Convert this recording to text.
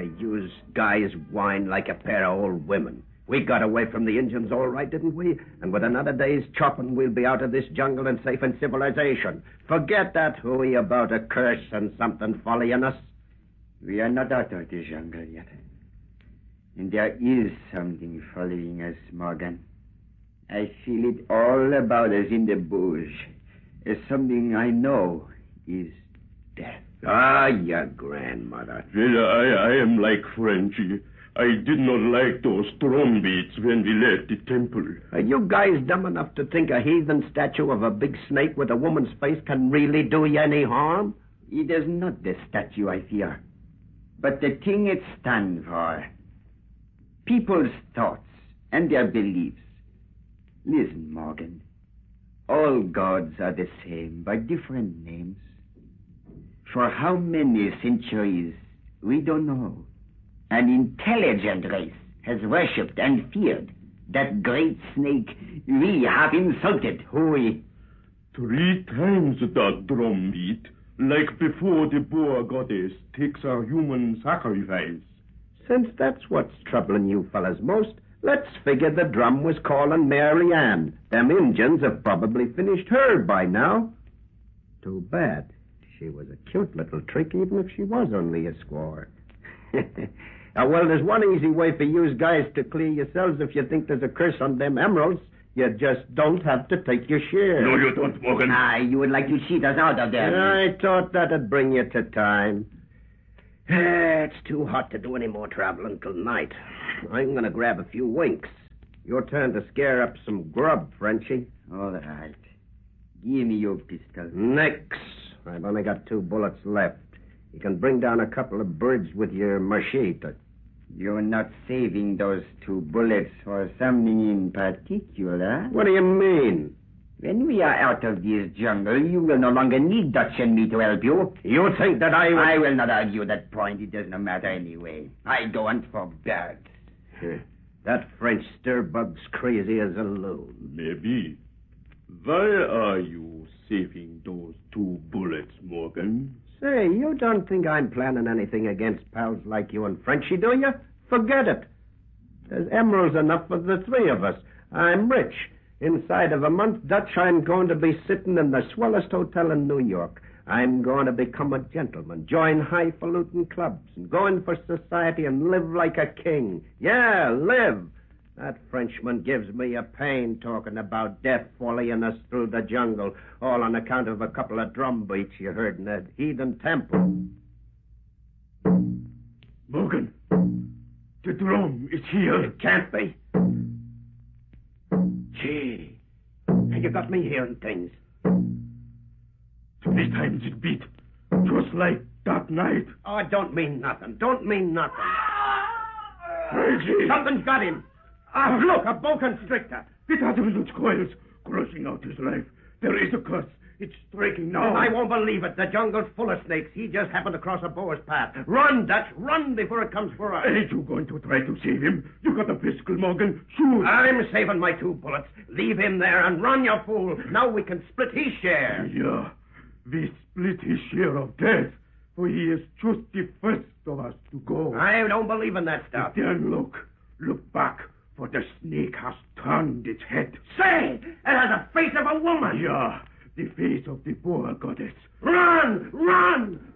You guys whine like a pair of old women. We got away from the Indians all right, didn't we? And with another day's chopping, we'll be out of this jungle and safe in civilization. Forget that hooey about a curse and something following us. We are not out of the jungle yet. And there is something following us, Morgan. I feel it all about us in the bush. As something I know is death. Ah, your grandmother. Well, I am like Frenchy. I did not like those drum beats when we left the temple. Are you guys dumb enough to think a heathen statue of a big snake with a woman's face can really do you any harm? It is not the statue I fear, but the thing it stands for. People's thoughts and their beliefs. Listen, Morgan. All gods are the same, by different names. For how many centuries, we don't know. An intelligent race has worshipped and feared that great snake we have insulted. Hooey. 3 times that drum beat, like before the Boer goddess takes our human sacrifice. Since that's what's troubling you fellas most, let's figure the drum was calling Mary Ann. Them Injuns have probably finished her by now. Too bad. She was a cute little trick, even if she was only a squaw. Well, there's one easy way for you guys to clear yourselves if you think there's a curse on them emeralds. You just don't have to take your share. No, you don't, Morgan. You would like to cheat us out of there. I thought that'd bring you to time. It's too hot to do any more traveling till night. I'm going to grab a few winks. Your turn to scare up some grub, Frenchie. All right. Give me your pistol. Nix. I've only got 2 bullets left. You can bring down a couple of birds with your machete. You're not saving those 2 bullets for something in particular? What do you mean? When we are out of this jungle, you will no longer need Dutch and me to help you. You think that I will not argue that point. It does not matter anyway. I go hunt for birds. That French stir-bug's crazy as a loon. Maybe. Why are you saving those 2 bullets, Morgan? Say, you don't think I'm planning anything against pals like you and Frenchie, do you? Forget it. There's emeralds enough for the 3 of us. I'm rich. Inside of a month, Dutch, I'm going to be sitting in the swellest hotel in New York. I'm going to become a gentleman, join highfalutin clubs, and go in for society and live like a king. Yeah, live. That Frenchman gives me a pain talking about death following us through the jungle, all on account of a couple of drum beats you heard in that heathen temple. Morgan, the drum is here. It can't be. Gee, you got me hearing things. 3 times it beat, just like that night. Oh, don't mean nothing. Don't mean nothing. Crazy. Something's got him. Look, a boa constrictor. It has little coils crushing out his life. There is a curse. It's striking now. I won't believe it. The jungle's full of snakes. He just happened to cross a boa's path. Run, Dutch. Run before it comes for us. Ain't you going to try to save him? You got a pistol, Morgan. Shoot. I'm saving my 2 bullets. Leave him there and run, you fool. Now we can split his share. Yeah, we split his share of death, for he is just the first of us to go. I don't believe in that stuff. Then look back, for the snake has turned its head. Say, it has a face of a woman. Yeah, the face of the Boer goddess. Run! Run!